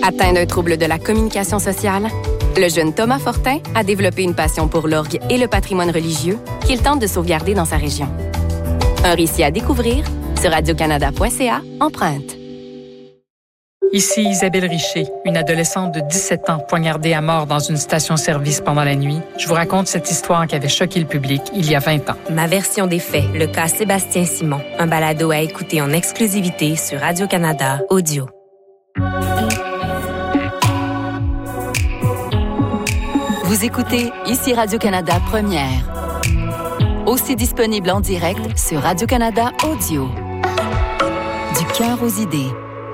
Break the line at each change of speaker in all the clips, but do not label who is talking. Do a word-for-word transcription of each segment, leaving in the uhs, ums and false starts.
Atteint d'un trouble de la communication sociale, le jeune Thomas Fortin a développé une passion pour l'orgue et le patrimoine religieux qu'il tente de sauvegarder dans sa région. Un récit à découvrir sur radio canada point c a, empreinte.
Ici Isabelle Richer, une adolescente de dix-sept ans poignardée à mort dans une station-service pendant la nuit. Je vous raconte cette histoire qui avait choqué le public il y a vingt ans.
Ma version des faits, le cas Sébastien Simon. Un balado à écouter en exclusivité sur Radio-Canada Audio.
Vous écoutez ici Radio-Canada Première. Aussi disponible en direct sur Radio-Canada Audio. Du cœur aux idées.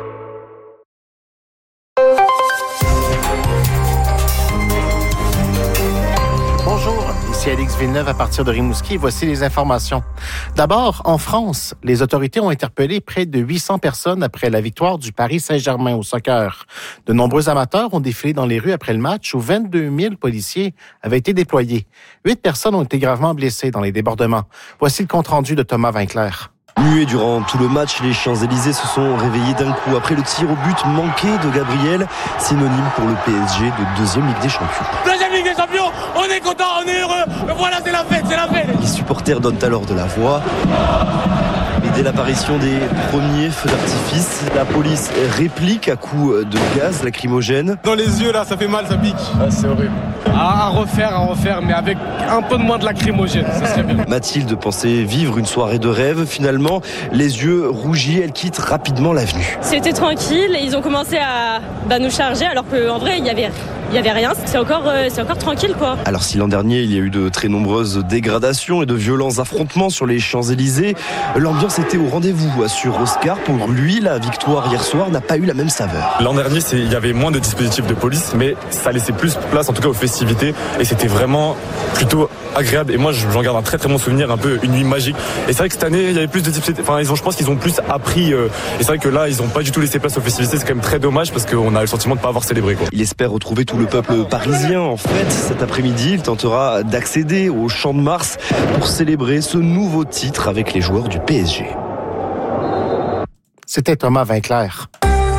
Bonjour, ici Alex Villeneuve à partir de Rimouski. Voici les informations. D'abord, en France, les autorités ont interpellé près de huit cents personnes après la victoire du Paris Saint-Germain au soccer. De nombreux amateurs ont défilé dans les rues après le match où vingt-deux mille policiers avaient été déployés. Huit personnes ont été gravement blessées dans les débordements. Voici le compte-rendu de Thomas Vinclair.
Muets durant tout le match, les Champs-Élysées se sont réveillés d'un coup après le tir au but manqué de Gabriel, synonyme pour le P S G de deuxième Ligue des Champions.
Deuxième Ligue des Champions, on est content, on est heureux, voilà c'est la fête, c'est la fête.
Les supporters donnent alors de la voix. Et dès l'apparition des premiers feux d'artifice, la police réplique à coups de gaz lacrymogène.
Dans les yeux là, ça fait mal, ça pique.
Ah, c'est horrible.
À, à refaire, à refaire, mais avec un peu de moins de lacrymogène, ça serait bien.
Mathilde pensait vivre une soirée de rêve. Finalement, les yeux rougis, elle quitte rapidement l'avenue.
C'était tranquille, ils ont commencé à bah, nous charger alors qu'en vrai, il y avait... Il n'y avait rien, c'est encore, euh, c'est encore tranquille quoi.
Alors si l'an dernier il y a eu de très nombreuses dégradations et de violents affrontements sur les Champs-Élysées, l'ambiance était au rendez-vous, assure Oscar. Pour lui, la victoire hier soir n'a pas eu la même saveur.
L'an dernier c'est, il y avait moins de dispositifs de police, mais ça laissait plus place en tout cas aux festivités et c'était vraiment plutôt agréable. Et moi j'en garde un très très bon souvenir, un peu une nuit magique. Et c'est vrai que cette année il y avait plus de dispositifs, enfin ils ont, je pense qu'ils ont plus appris. Euh, et c'est vrai que là ils n'ont pas du tout laissé place aux festivités, c'est quand même très dommage parce qu'on a le sentiment de ne pas avoir célébré quoi.
Il espère retrouver tout le peuple parisien en fait. Cet après-midi, il tentera d'accéder au Champ de Mars pour célébrer ce nouveau titre avec les joueurs du P S G.
C'était Thomas Vinclair.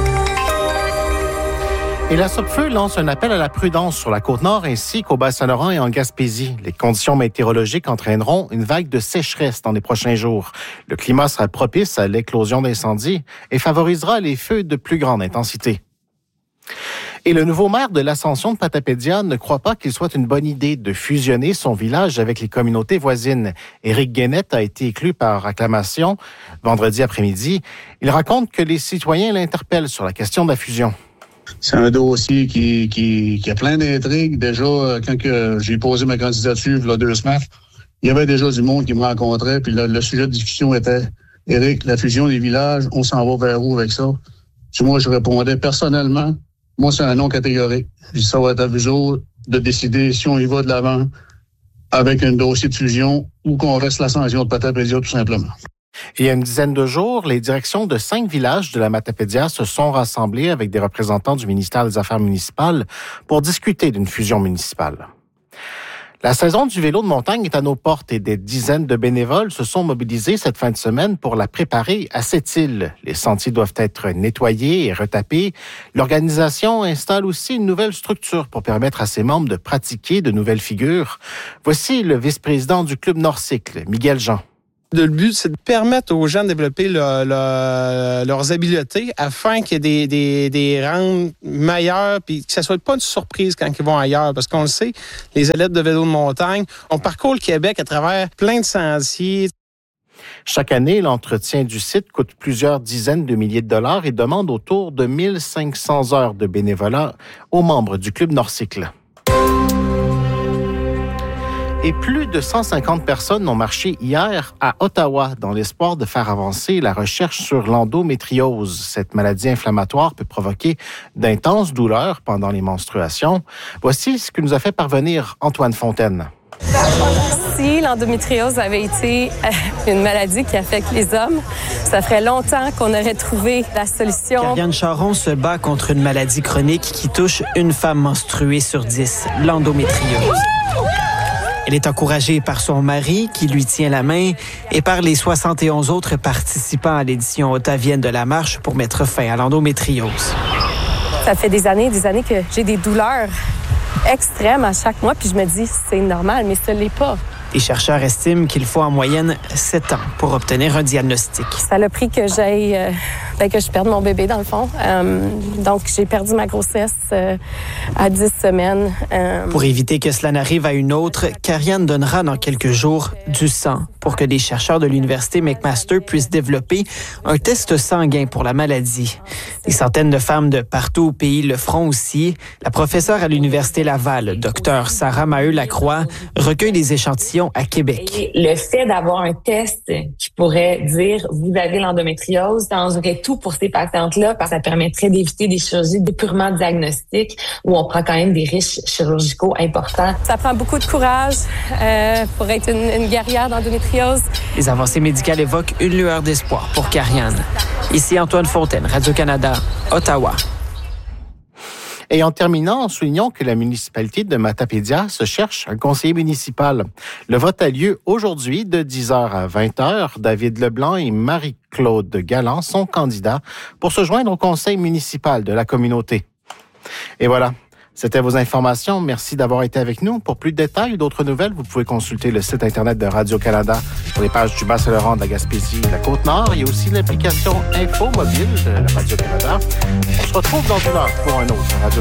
Et la Sopfeu lance un appel à la prudence sur la Côte-Nord ainsi qu'au Bas-Saint-Laurent et en Gaspésie. Les conditions météorologiques entraîneront une vague de sécheresse dans les prochains jours. Le climat sera propice à l'éclosion d'incendies et favorisera les feux de plus grande intensité. Et le nouveau maire de l'Ascension de Patapédia ne croit pas qu'il soit une bonne idée de fusionner son village avec les communautés voisines. Éric Guénette a été élu par acclamation vendredi après-midi. Il raconte que les citoyens l'interpellent sur la question de la fusion.
C'est un dossier qui, qui, qui a plein d'intrigues. Déjà, quand que j'ai posé ma candidature il y a deux semaines, il y avait déjà du monde qui me rencontrait. Puis le, le sujet de discussion était, Éric, la fusion des villages, on s'en va vers où avec ça? Puis moi, je répondais personnellement, moi, c'est un non catégorique. Puis ça va être à vous autres de décider si on y va de l'avant avec un dossier de fusion ou qu'on reste l'Ascension de Patapédia, tout simplement.
Il y a une dizaine de jours, les directions de cinq villages de la Matapédia se sont rassemblées avec des représentants du ministère des Affaires municipales pour discuter d'une fusion municipale. La saison du vélo de montagne est à nos portes et des dizaines de bénévoles se sont mobilisés cette fin de semaine pour la préparer à cette île. Les sentiers doivent être nettoyés et retapés. L'organisation installe aussi une nouvelle structure pour permettre à ses membres de pratiquer de nouvelles figures. Voici le vice-président du Club Nord-Cycle, Miguel Jean.
Le but, c'est de permettre aux gens de développer le, le, leurs habiletés afin qu'il y ait des, des, des rentes meilleures puis que ça soit pas une surprise quand ils vont ailleurs. Parce qu'on le sait, les athlètes de vélo de montagne, on parcourt le Québec à travers plein de sentiers.
Chaque année, l'entretien du site coûte plusieurs dizaines de milliers de dollars et demande autour de mille cinq cents heures de bénévolat aux membres du Club Nord-Cycle. Et plus de cent cinquante personnes ont marché hier à Ottawa dans l'espoir de faire avancer la recherche sur l'endométriose. Cette maladie inflammatoire peut provoquer d'intenses douleurs pendant les menstruations. Voici ce que nous a fait parvenir Antoine Fontaine.
Si l'endométriose avait été une maladie qui affecte les hommes, ça ferait longtemps qu'on aurait trouvé la solution.
Karianne Charon se bat contre une maladie chronique qui touche une femme menstruée sur dix, l'endométriose. Elle est encouragée par son mari, qui lui tient la main, et par les soixante et onze autres participants à l'édition ottavienne de la marche pour mettre fin à l'endométriose.
Ça fait des années et des années que j'ai des douleurs extrêmes à chaque mois, puis je me dis, c'est normal, mais ce l'est pas.
Les chercheurs estiment qu'il faut en moyenne sept ans pour obtenir un diagnostic.
Ça a pris que j'aille, euh, ben, que je perde mon bébé, dans le fond. Euh, donc, j'ai perdu ma grossesse euh, à dix semaines. Euh...
Pour éviter que cela n'arrive à une autre, Karianne donnera dans quelques jours du sang pour que des chercheurs de l'Université McMaster puissent développer un test sanguin pour la maladie. Des centaines de femmes de partout au pays le feront aussi. La professeure à l'Université Laval, Dr Sarah Maheu-Lacroix, recueille des échantillons à Québec.
Et le fait d'avoir un test qui pourrait dire vous avez l'endométriose, ça changerait tout pour ces patientes-là parce que ça permettrait d'éviter des chirurgies purement diagnostiques où on prend quand même des risques chirurgicaux importants.
Ça prend beaucoup de courage euh, pour être une, une guerrière d'endométriose.
Les avancées médicales évoquent une lueur d'espoir pour Karianne. Ici Antoine Fontaine, Radio-Canada, Ottawa.
Et en terminant, soulignons que la municipalité de Matapédia se cherche un conseiller municipal. Le vote a lieu aujourd'hui de dix heures à vingt heures. David Leblanc et Marie-Claude Galland sont candidats pour se joindre au conseil municipal de la communauté. Et voilà, c'était vos informations. Merci d'avoir été avec nous. Pour plus de détails ou d'autres nouvelles, vous pouvez consulter le site Internet de Radio-Canada sur les pages du Bas-Saint-Laurent, de la Gaspésie, de la Côte-Nord. Il y a aussi l'application Info mobile de Radio-Canada. On se retrouve dans une heure pour un autre Radio